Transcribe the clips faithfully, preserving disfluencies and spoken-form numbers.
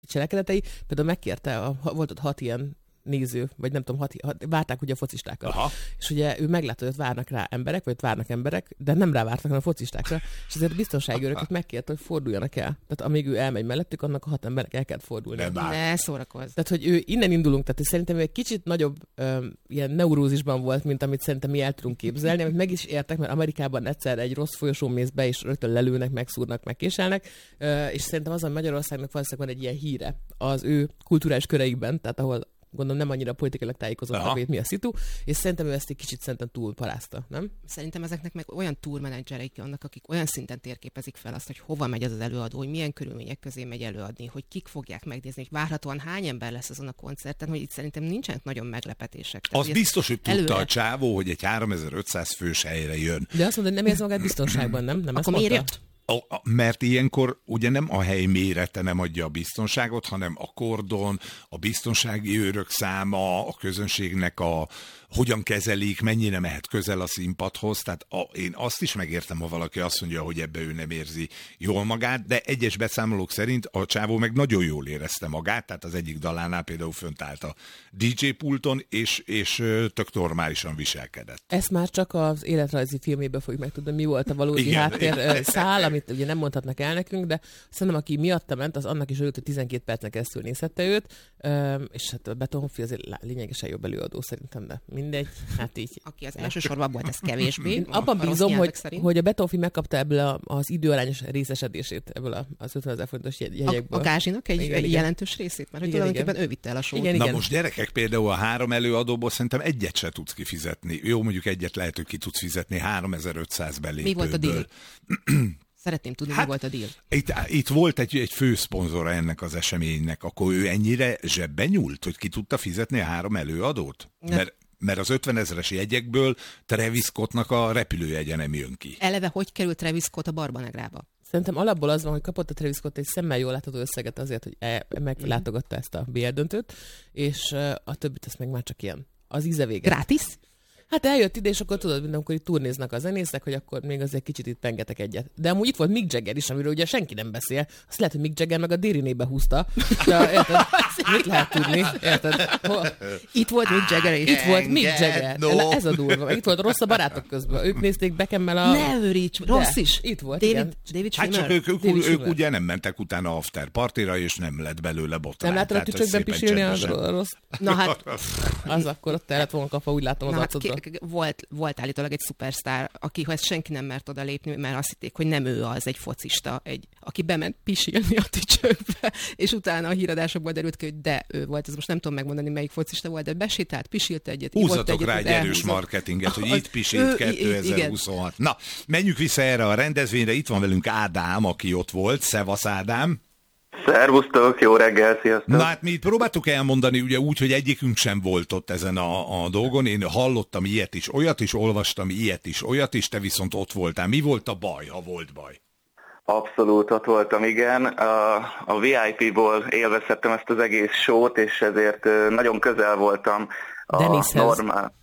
cselekedetei. Például megkérte, a, volt ott hat ilyen néző, vagy nem tudom, hat, hat, várták ugye a focistákat. Aha. És ugye ő meglátta, hogy ott várnak rá emberek, vagy ott várnak emberek, de nem rá vártak, hanem a focistákra, és ezért a biztonsági őröket megkérte, hogy forduljanak el. Tehát amíg ő elmegy mellettük, annak a hat emberek el kellett fordulni. Ne, ne szórakozz. Tehát, hogy ő innen indulunk, tehát szerintem ő egy kicsit nagyobb öm, ilyen neurózisban volt, mint amit szerintem mi el tudunk képzelni, amit meg is értek, mert Amerikában egyszer egy rossz folyosón mész be, és rögtön lelőnek, megszúrnak, megkéselnek, és szerintem azon Magyarországnak valószínűleg van egy ilyen híre az ő kulturális köreikben, tehát ahol gondolom nem annyira politikailag tájékozottak, hogy mi a szitu, és szerintem ő ezt egy kicsit szerintem túl parázta, nem? Szerintem ezeknek meg olyan tourmenedzsereik vannak, akik olyan szinten térképezik fel azt, hogy hova megy az az előadó, hogy milyen körülmények közé megy előadni, hogy kik fogják megnézni, hogy várhatóan hány ember lesz azon a koncerten, hogy itt szerintem nincsenek nagyon meglepetések. Az Tehát, biztos, hogy tudta előre... a csávó, hogy egy háromezer-ötszáz fős helyre jön. De azt mondta, hogy nem érzi magát biztonságban, nem? nem Akkor miért jött? A, a, mert ilyenkor ugye nem a hely mérete nem adja a biztonságot, hanem a kordon, a biztonsági őrök száma, a közönségnek a hogyan kezelik, mennyire mehet közel a színpadhoz. Tehát a, én azt is megértem, ha valaki azt mondja, hogy ebbe ő nem érzi jól magát, de egyes beszámolók szerint a csávó meg nagyon jól érezte magát, tehát az egyik dalánál például fönt állt a dé dzsé pulton, és, és tök normálisan viselkedett. Ezt már csak az életrajzi filmében fogjuk megtudni, mi volt a valódi igen, háttér igen. szál, amit ugye nem mondhatnak el nekünk, de szerintem aki miatta ment, az annak is örült, hogy tizenkét percnek keresztül nézhette őt, és hát a Betonfi azért lényegesen jobb előadó szerintem, de mindegy, hát így. Aki az elsősorban volt, ez kevésbé. Én abban bízom, hogy, hogy a Betonfi megkapta ebből az időarányos részesedését, ebből az ötvenezer forintos jegyekből. A, a gázsinak egy igen, jelentős részét, mert igen, tulajdonképpen igen. ő vitte el a sót. Na igen. Most gyerekek, például a három előadóból szerintem egyet se tudsz kifizetni. Jó, mondjuk egyet lehet, hogy ki tudsz fizetni háromezer-ötszáz belépőből. Mi volt a deal? Szeretném tudni, hát, mi volt a deal. Itt, itt volt egy, egy főszponzora ennek az eseménynek, akkor ő ennyire zsebben nyúlt, hogy ki tudta fizetni a három előadót? Ne. Mert mert az ötvenezres jegyekből Travis Scottnak a repülőjegye nem jön ki. Eleve hogy került Travis Scott a Barbanegrába? Szerintem alapból az van, hogy kapott a Travis Scott egy szemmel jól látható összeget azért, hogy e- meglátogatta ezt a bé el döntőt, és a többit ezt meg már csak ilyen. Az íze vége. Gratis? Hát eljött ide, és akkor tudod, amikor itt turnéznak a zenészek, hogy akkor még azért kicsit itt pengetek egyet. De amúgy itt volt Mick Jagger is, amiről ugye senki nem beszél. Azt lehet, hogy Mick Jagger meg a Dérinébe húzta. De érted? Mit lehet tudni? Érted? Hol? Itt volt Mick Jagger is. Itt volt Mick Jagger. No. Ez a durva. Itt volt rossz a barátok közben. Ők nézték Beckham-mel a... Ne őríts, rossz is. Itt volt, David, igen. David hát csak ők, ők, ők, ők ugye nem mentek utána after partira, és nem lett belőle botrány. Nem láttad a tücsökben pisilni a rossz? Na hát... Az akkor ott el lett volna kapva, úgy látom az arcodra. Volt, volt állítólag egy szupersztár, akihez senki nem mert oda lépni, mert azt hitték, hogy nem ő az, egy focista, egy, aki bement pisilni a tücsökbe, és utána a híradásokból derült ki, hogy de ő volt, ez most nem tudom megmondani, melyik focista volt, de besétált, pisilt egyet. Húzzatok rá egy erős marketinget, hogy itt pisilt kétezer-huszonhat. Na, menjünk vissza erre a rendezvényre, itt van velünk Ádám, aki ott volt. Szevasz, Ádám! Szervusztok, jó reggel, sziasztok! Na hát mi próbáltuk elmondani ugye úgy, hogy egyikünk sem volt ott ezen a, a dolgon. Én hallottam ilyet is, olyat is, olvastam ilyet is, olyat is, te viszont ott voltál. Mi volt a baj, ha volt baj? Abszolút ott voltam, igen. A, a vé i pé-ból élvezhettem ezt az egész show-t, és ezért nagyon közel voltam a Denishez. normál,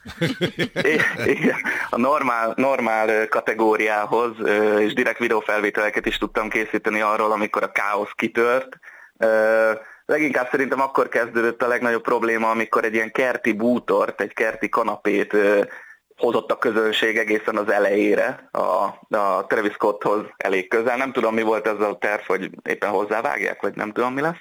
igen, a normál, normál kategóriához, és direkt videófelvételeket is tudtam készíteni arról, amikor a káosz kitört. Leginkább szerintem akkor kezdődött a legnagyobb probléma, amikor egy ilyen kerti bútort, egy kerti kanapét hozott a közönség egészen az elejére, a, a Travis Scotthoz elég közel. Nem tudom, mi volt ez a terv, hogy éppen hozzávágják, vagy nem tudom, mi lesz.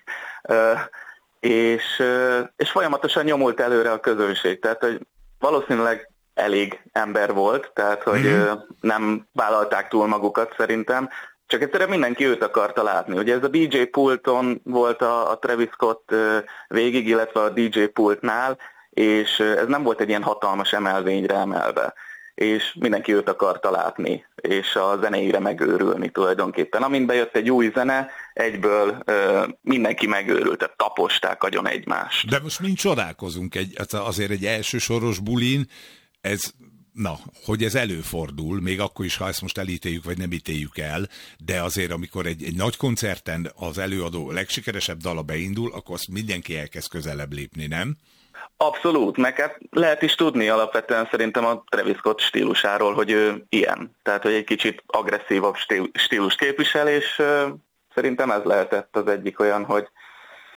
És, és folyamatosan nyomult előre a közönség, tehát hogy valószínűleg elég ember volt, tehát hogy mm-hmm. nem vállalták túl magukat szerintem, csak egyszerűen mindenki őt akarta látni. Ugye ez a dé dzsé pulton volt a, a Travis Scott végig, illetve a dé dzsé pultnál, és ez nem volt egy ilyen hatalmas emelvényre emelve, és mindenki őt akarta látni, és a zenéire megőrülni tulajdonképpen. Amint bejött egy új zene, egyből ö, mindenki megőrült, tehát taposták agyon egymást. De most mind csodálkozunk, egy, azért egy elsősoros bulin, ez, na, hogy ez előfordul, még akkor is, ha ezt most elítéljük, vagy nem ítéljük el, de azért, amikor egy, egy nagy koncerten az előadó legsikeresebb dala beindul, akkor azt mindenki elkezd közelebb lépni, nem? Abszolút, meg hát lehet is tudni alapvetően szerintem a Travis Scott stílusáról, hogy ő ilyen. Tehát, hogy egy kicsit agresszívabb stílus képvisel, és uh, szerintem ez lehetett az egyik olyan, hogy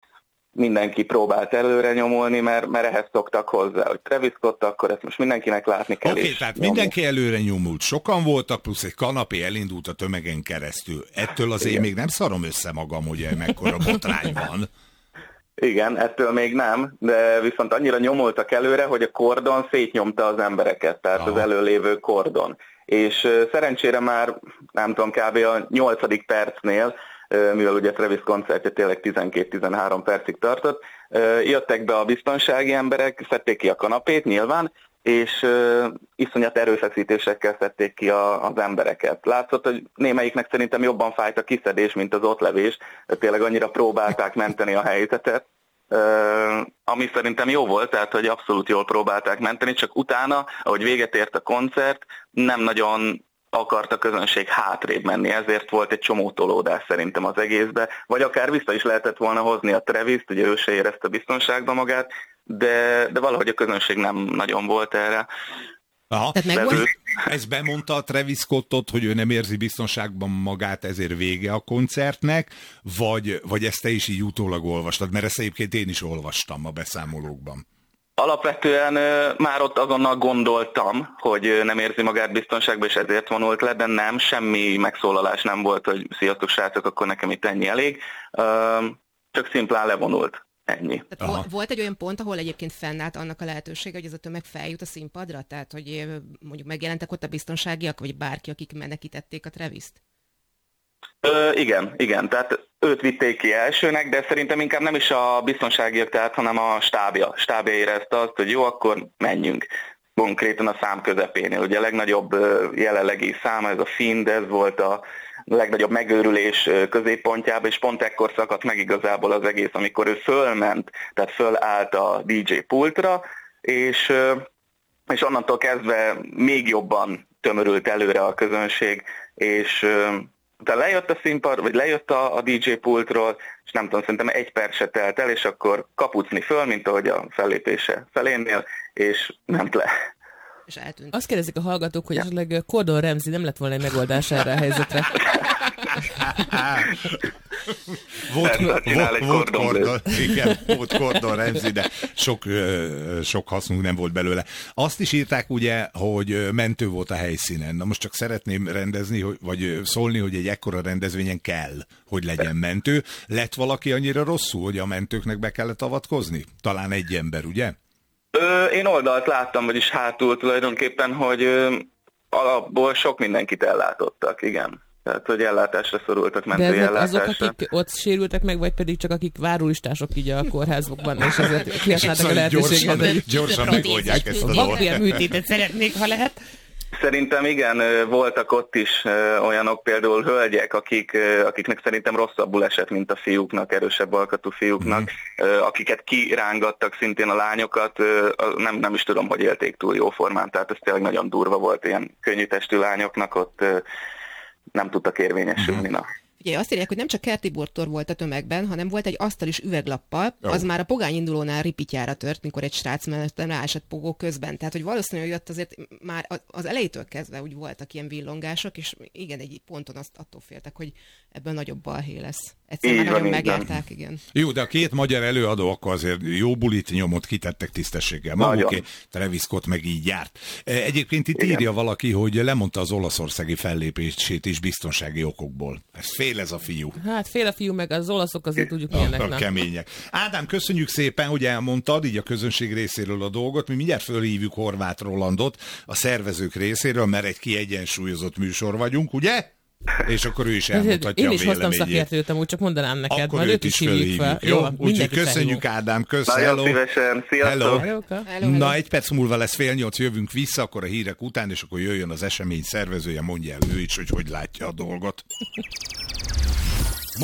mindenki próbált előre nyomulni, mert, mert ehhez szoktak hozzá, hogy Travis Scott, akkor ezt most mindenkinek látni kell. Oké, okay, tehát nyomul. Mindenki előre nyomult, sokan voltak, plusz egy kanapé elindult a tömegen keresztül. Ettől azért Igen. még nem szarom össze magam, hogy mekkora botrány van. Igen, ettől még nem, de viszont annyira nyomultak előre, hogy a kordon szétnyomta az embereket, tehát Aha. az előlévő kordon. És szerencsére már, nem tudom, kb. A nyolcadik percnél, mivel ugye Travis koncertje tényleg tizenkét-tizenhárom percig tartott, jöttek be a biztonsági emberek, szedték ki a kanapét nyilván, és iszonyat erőfeszítésekkel szedték ki a, az embereket. Látszott, hogy némelyiknek szerintem jobban fájt a kiszedés, mint az ott levés, tényleg annyira próbálták menteni a helyzetet, ami szerintem jó volt, tehát hogy abszolút jól próbálták menteni, csak utána, ahogy véget ért a koncert, nem nagyon akart a közönség hátrébb menni, ezért volt egy csomó tolódás szerintem az egészbe, vagy akár vissza is lehetett volna hozni a Travist, ugye ő se érezte biztonságban magát, de, de valahogy a közönség nem nagyon volt erre. Aha. Ő... Ez bemondta a Travis Scottot, hogy ő nem érzi biztonságban magát, ezért vége a koncertnek, vagy, vagy ezt te is így utólag olvastad, mert ezt egyébként én is olvastam a beszámolókban. Alapvetően már ott azonnal gondoltam, hogy nem érzi magát biztonságban, és ezért vonult le, de nem, semmi megszólalás nem volt, hogy sziasztok srácok, akkor nekem itt ennyi elég. Csak szimplán levonult. Ennyi. Tehát volt egy olyan pont, ahol egyébként fennállt annak a lehetősége, hogy ez a tömeg feljut a színpadra? Tehát, hogy mondjuk megjelentek ott a biztonságiak, vagy bárki, akik menekítették a Travist? Ö, igen, igen. Tehát őt vitték ki elsőnek, de szerintem inkább nem is a biztonságiak, tehát, hanem a stábja. Stábja érezte azt, hogy jó, akkor menjünk. Konkrétan a szám közepénél. Ugye a legnagyobb jelenlegi száma, ez a Fiend, ez volt a legnagyobb megőrülés középpontjában, és pont ekkor szakadt meg igazából az egész, amikor ő fölment, tehát fölállt a dé dzsé pultra, és, és onnantól kezdve még jobban tömörült előre a közönség, és utána lejött a színpad, vagy lejött a, a dé dzsé pultról, és nem tudom, szerintem egy perc se telt el, és akkor kapucni föl, mint ahogy a fellépése felénél, és ment le. És eltűnt. Azt kérdezik a hallgatók, hogy esetleg Gordon Ramsay nem lett volna egy megoldás erre a helyzetre. Volt, volt, volt, Gordon, igen, volt Gordon Ramsay, de sok, sok hasznunk nem volt belőle. Azt is írták ugye, hogy mentő volt a helyszínen. Na most csak szeretném rendezni, hogy, vagy szólni, hogy egy ekkora rendezvényen kell, hogy legyen mentő. Lett valaki annyira rosszul, hogy a mentőknek be kellett avatkozni? Talán egy ember, ugye? Ö, én oldalt láttam, vagyis hátul tulajdonképpen, hogy ö, alapból sok mindenkit ellátottak, igen. Tehát, hogy ellátásra szorultak, mentői ellátásra. ellátásra. De azok, akik ott sérültek meg, vagy pedig csak akik várólistások így a kórházokban, és ezért kihasználtak a lehetőséget. Gyorsan, gyorsan megoldják ezt a dolgot. Vakbélműtétet szeretnék, ha lehet. Szerintem igen, voltak ott is olyanok, például hölgyek, akik, akiknek szerintem rosszabbul esett, mint a fiúknak, erősebb alkatú fiúknak, mm. akiket kirángattak szintén a lányokat, nem, nem is tudom, hogy élték túl jó formán, tehát ez tényleg nagyon durva volt, ilyen könnyű testű lányoknak ott nem tudtak érvényesülni. Mm. Na. Ugye azt írják, hogy nem csak Kerti Bortor volt a tömegben, hanem volt egy asztal is üveglappal, oh. az már a pogányindulónál ripityára tört, mikor egy srác mellett ráesett pogó közben. Tehát, hogy valószínűleg jött azért már az elejétől kezdve úgy voltak ilyen villongások, és igen, egy ponton azt attól féltek, hogy ebből nagyobb balhé lesz. Egyszerűen már nagyon megérták, igen. Jó, de a két magyar előadó akkor azért jó bulit nyomot kitettek tisztességgel. Maguké, Travis Scott meg így járt. Egyébként itt igen. írja valaki, hogy lemondta az olaszországi fellépését is biztonsági okokból. Ez fél ez a fiú. Hát fél a fiú, meg az olaszok azért tudjuk milyenek. A, a kemények. Ádám, köszönjük szépen, hogy elmondtad így a közönség részéről a dolgot. Mi mindjárt fölhívjuk Horváth Rolandot a szervezők részéről, mert egy kiegyensúlyozott műsor vagyunk, ugye? És akkor ő is elmutatja Én is hoztam szakértőt, amúgy csak mondanám neked. Akkor majd őt is hívjuk fel. Jó, úgyhogy köszönjük Ádám, kösz, hello. Szívesen, sziasztok. Hello. Hello. Na, egy perc múlva lesz fél nyolc, jövünk vissza, akkor a hírek után, és akkor jöjjön az esemény szervezője, mondja el ő is, hogy hogy látja a dolgot.